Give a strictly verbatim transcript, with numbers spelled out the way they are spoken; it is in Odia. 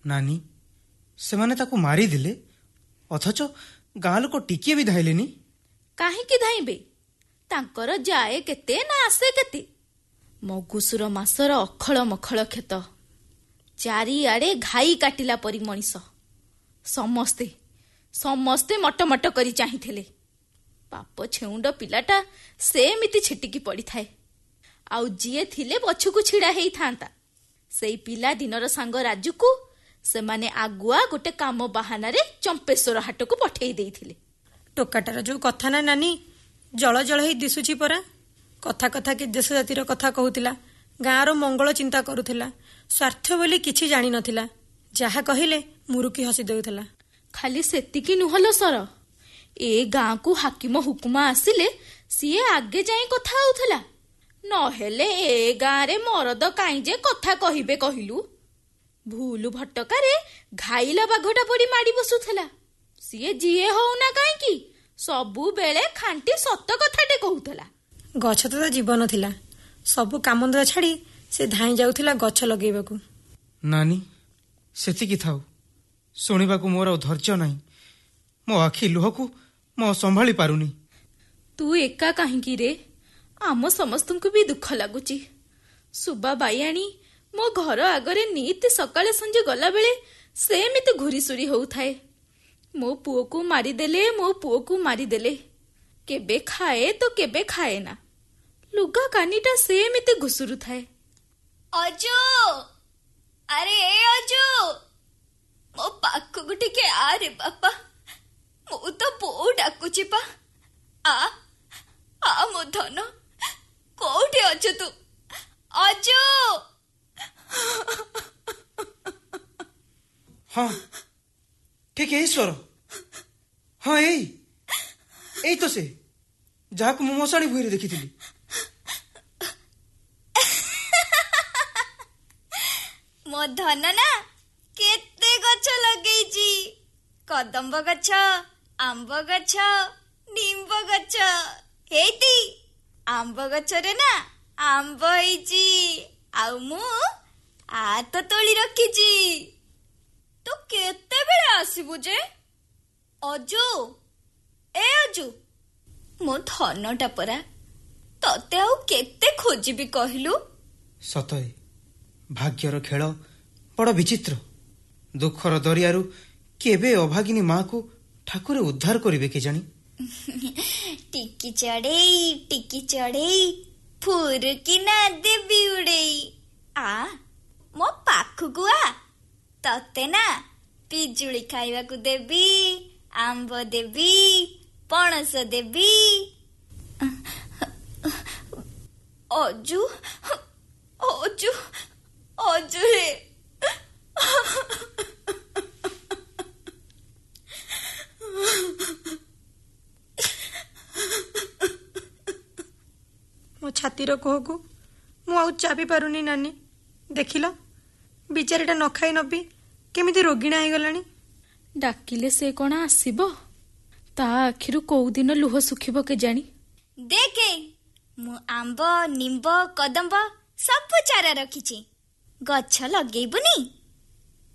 ନାନୀ, ସେମାନେ ତାକୁ ମାରିଦେଲେ, ଅଥଚ ଗାଁ ଲୋକ ଟିକିଏ ବି ଧାଇଲେନି। କାହିଁକି ଧାଇଁବେ? ତାଙ୍କର ଯାଏ କେତେ ନା ଆସେ କେତେ? ମଗୁସୁର ମାସର ଅଖଳ ମଖଳ କ୍ଷେତ, ଚାରିଆଡ଼େ ଘାଇ କାଟିଲା ପରି ମଣିଷ। ସମସ୍ତେ ସମସ୍ତେ ମଟମଟ କରି ଚାହିଁଥିଲେ। ପାପ ଛେଉଣ୍ଡ ପିଲାଟା ସେମିତି ଛିଟିକି ପଡ଼ିଥାଏ। ଆଉ ଯିଏ ଥିଲେ ପଛକୁ ଛିଡ଼ା ହେଇଥାନ୍ତା। ସେଇ ପିଲା ଦିନର ସାଙ୍ଗ ରାଜୁକୁ ସେମାନେ ଆଗୁଆ ଗୋଟେ କାମ ବାହାନାରେ ଚମ୍ପେଶ୍ୱର ହାଟକୁ ପଠେଇ ଦେଇଥିଲେ। ଟୋକାଟାର ଯୋଉ କଥା ନା ନାନୀ, ଜଳ ଜଳ ହେଇ ଦିଶୁଛି ପରା। କଥା କଥା କି ଦେଶ ଜାତିର କଥା କହୁଥିଲା, ଗାଁର ମଙ୍ଗଳ ଚିନ୍ତା କରୁଥିଲା। ସ୍ୱାର୍ଥ ବୋଲି କିଛି ଜାଣିନଥିଲା। ଯାହା କହିଲେ ମୁରୁକି ହସି ଦେଉଥିଲା। ଖାଲି ସେତିକି ନୁହଲ ସର, ଏ ଗାଁକୁ ହାକିମ ହୁକୁମା ଆସିଲେ ସିଏ ଆଗେ ଯାଇ କଥା ହଉଥିଲା। ନହେଲେ ଏ ଗାଁରେ ମରଦ କାହିଁ ଯେ କଥା କହିବେ କହିଲୁ? ଭୁଲ ଭଟକାରେ ଘାଇଲା ବାଘଟା ପଡ଼ି ମାଡ଼ି ବସୁଥିଲା। ସିଏ ଯିଏ ହଉନା କାହିଁକି ସବୁବେଳେ ଖାଣ୍ଟି ସତ କଥାଟେ କହୁଥିଲା। ଗଛ ତ ତା ଜୀବନ ଥିଲା। ସବୁ କାମଧନ୍ଦା ଛାଡ଼ି ସେ ଧାଇଁ ଯାଉଥିଲା ଗଛ ଲଗେଇବାକୁ। ନାନୀ, ସେତିକି ଥାଉ। ଶୁଣିବାକୁ ମୋର ଆଉ ଧୈର୍ଯ୍ୟ ନାହିଁ। ମୋ ଆଖି ଲୁହକୁ ମୁଁ ସମ୍ଭାଳି ପାରୁନି। ତୁ ଏକା କାହିଁକି ରେ? ଆମ ସମସ୍ତଙ୍କୁ ବି ଦୁଃଖ ଲାଗୁଛି। ସୁବା ବାଇଆଣୀ ମୋ ଘର ଆଗରେ ନିତି ସକାଳେ ସଞ୍ଜେ ଗଲାବେଳେ ସେମିତି ଘୁରିସୁରି ହଉଥାଏ। ମୋ ପୁଅକୁ ମାରିଦେଲେ, ମୋ ପୁଅକୁ ମାରିଦେଲେ। କେବେ ଖାଏ ତ କେବେ ଖାଏ ନା। ଲୁଗା କାନିଟା ସେମିତି ଘୁସୁରୁଥାଏ। ଅଜୁ, ଆରେ ଏ ଅଜୁ, ମୋ ପାଖକୁ ଟିକେ ଆରେ ବାପା। ମୁଁ ତ ବୋଉ ଡାକୁଛି ପା। ଆ ଆ ମୋ ଧନ, କୋଉଠି ଅଛୁ ତୁ? ଅଜୁ! ହଁ, ଠିକ ଏଇ ସ୍ୱର। ହଁ, ଏଇ ଏଇ ତ ସେ ଯାହାକୁ ମୁଁ ମଶାଣି ଭୂଇଁରେ ଦେଖିଥିଲି। ମୋ ଧନ ନା କେତେ ଗଛ ଲଗେଇଛି। କଦମ୍ବ ଗଛ, ଆମ୍ବ ଗଛ, ନିମ୍ବ ଗଛ। ହେଇତି ଆମ୍ବ ଗଛରେ ନା ଆମ୍ବ ହେଇଛି। ଆଉ ମୁଁ ଆ ତ ତୋଳି ରଖିଛି। ତୁ କେତେବେଳେ ଆସିବୁ ଯେ? ଅଜୁ, ଏ ଅଜୁ, ମୋ ଧନଟା ପରା। ତତେ ଆଉ କେତେ ଖୋଜିବି କହିଲୁ? ସତରେ ଭାଗ୍ୟର ଖେଳ ବଡ଼ ବିଚିତ୍ର। ଦୁଃଖର ଦରିଆରୁ କେବେ ଅଭାଗିନୀ ମାକୁ ଠାକୁର ଉଦ୍ଧାର କରିବେ କେଜାଣି? ଟିକି ଚଢ଼େଇ ଟିକି ଚଢ଼େଇ ଫୁରୁକିନା ଦେବି ଉଡ଼େଇ। ଆ ମୋ ପାଖକୁ ଆ, ତତେ ନା ପିଜୁଳି ଖାଇବାକୁ ଦେବି, ଆମ୍ବ ଦେବି, ପଣସ ଦେବି। ଅଜୁ, ଅଜୁ, ଅଜୁ ରେ। ମୋ ଛାତିର କୋହକୁ ମୁଁ ଆଉ ଚାପି ପାରୁନି ନାନୀ। ଦେଖିଲ, ବିଚାରୀଟା ନ ଖାଇ ନ ପିଇ କେମିତି ରୋଗିଣା ହେଇଗଲାଣି। ଡାକିଲେ ସେ କଣ ଆସିବ? ତା ଆଖିରୁ କୋଉଦିନ ଲୁହ ଶୁଖିବ କେଜାଣି? ଦେଖେ, ମୁଁ ଆମ୍ବ, ନିମ୍ବ, କଦମ୍ବ ସବୁ ଚାରା ରଖିଛି। ଗଛ ଲଗେଇବୁନି?